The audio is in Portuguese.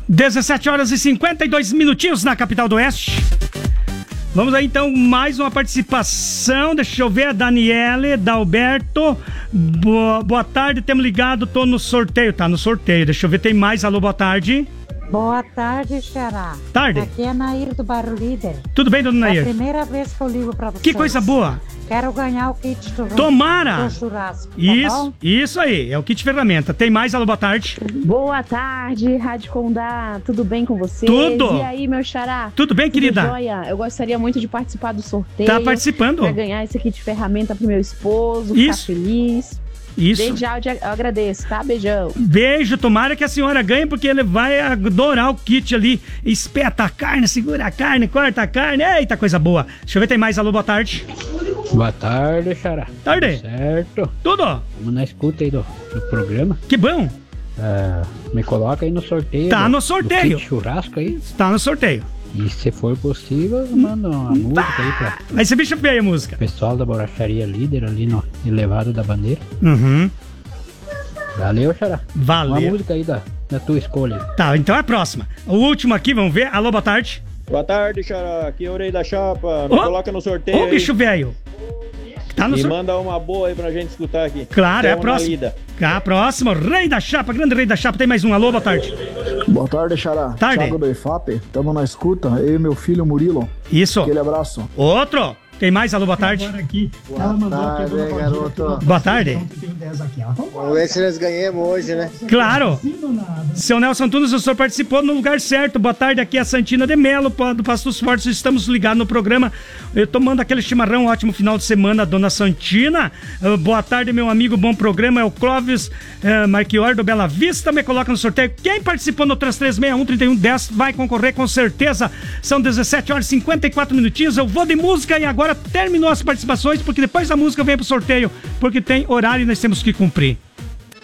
17 horas e 52 minutinhos na capital do Oeste. Vamos aí então, mais uma participação. Deixa eu ver, a Daniele, Dalberto. Boa tarde, temos ligado, tô no sorteio. Tá no sorteio, deixa eu ver, tem mais. Alô, boa tarde. Boa tarde, Xará. Tarde. Aqui é a Nair do Bairro Líder. Tudo bem, dona Nair? É a primeira vez que eu ligo pra vocês. Que coisa boa. Quero ganhar o kit do Tomara! do churrasco. Isso aí, é o kit ferramenta. Tem mais, alô, boa tarde. Boa tarde, Rádio Condá. Tudo bem com você? Tudo. E aí, meu xará? Tudo bem, querida? Joia? Eu gostaria muito de participar do sorteio. Tá participando. Pra ganhar esse kit ferramenta pro meu esposo, Isso. ficar feliz. Isso. Desde já eu agradeço, tá? Beijão. Beijo, tomara que a senhora ganhe, porque ele vai adorar o kit ali. Espeta a carne, segura a carne, corta a carne. Eita, coisa boa. Deixa eu ver, tem mais. Alô, boa tarde. Boa tarde, Xará. Tarde. Certo. Tudo? Vamos na escuta aí do programa. Que bom. Me coloca aí no sorteio. Tá no sorteio. Do kit churrasco aí. Tá no sorteio. E se for possível, manda uma música aí pra... Vai ser bicho feio a música. Pessoal da Borracharia Líder ali no Elevado da Bandeira. Uhum. Valeu, Xará. Valeu. Uma música aí da tua escolha. Tá, então é a próxima. O último aqui, vamos ver. Alô, boa tarde. Boa tarde, Xará. Aqui é o Rei da Chapa. Me coloca no sorteio. Ô, bicho velho. Tá no sorteio. Manda uma boa aí pra gente escutar aqui. Claro, é a próxima. A próxima, Rei da Chapa, grande Rei da Chapa. Tem mais um. Alô, boa tarde. Boa tarde, Xará. Tarde. Thiago do IFAP. Tamo na escuta. Eu e meu filho Murilo. Isso. Aquele abraço. Outro. Tem mais? Alô, boa tarde. Aqui. Boa tarde, garoto. Boa tarde. Vamos ver se nós ganhamos hoje, né? Claro. Seu Nelson Tunes, o senhor participou no lugar certo. Boa tarde, aqui é a Santina de Melo, do Passo dos Fortes. Estamos ligados no programa. Eu tomando aquele chimarrão, ótimo final de semana, dona Santina. Boa tarde, meu amigo, bom programa. É o Clóvis Marquior do Bela Vista. Me coloca no sorteio. Quem participou no 3361-3110 vai concorrer com certeza. São 17 horas e 54 minutinhos. Eu vou de música e agora terminou as participações, porque depois da música vem pro sorteio, porque tem horário e nós temos que cumprir.